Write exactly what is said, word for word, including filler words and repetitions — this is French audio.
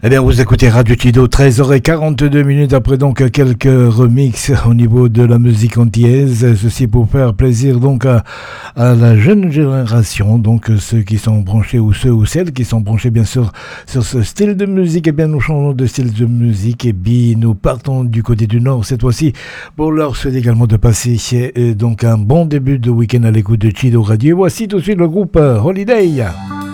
Eh bien, vous écoutez Radio Chido, treize heures quarante-deux minutes après donc quelques remixes au niveau de la musique antillaise. Ceci pour faire plaisir donc à, à la jeune génération, donc ceux qui sont branchés ou ceux ou celles qui sont branchés bien sûr sur ce style de musique. Eh bien, nous changeons de style de musique et bien nous partons du côté du Nord cette fois-ci pour leur souhaiter également de passer euh, donc un bon début de week-end à l'écoute de Chido Radio. Et voici tout de suite le groupe Holiday.